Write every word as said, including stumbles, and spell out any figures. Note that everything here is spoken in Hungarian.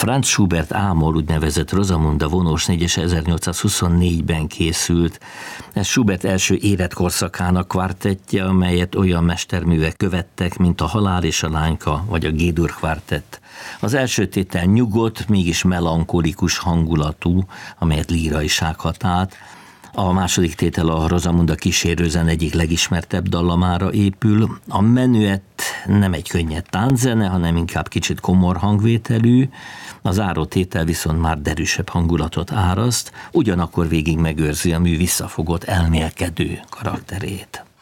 Franz Schubert Ámol úgynevezett Rosamunda vonós négyes ezernyolcszázhuszonnégyben készült. Ez Schubert első életkorszakának kvartettje, amelyet olyan mesterművek követtek, mint a Halál és a lányka, vagy a G-dur kvartett. Az első tétel nyugodt, mégis melankolikus hangulatú, amelyet líraiság hat át. A második tétel a Rosamunda kísérőzen egyik legismertebb dallamára épül. A menüett nem egy könnyed tánczene, hanem inkább kicsit komor hangvételű, a záró tétel viszont már derűsebb hangulatot áraszt, ugyanakkor végig megőrzi a mű visszafogott, elmélkedő karakterét.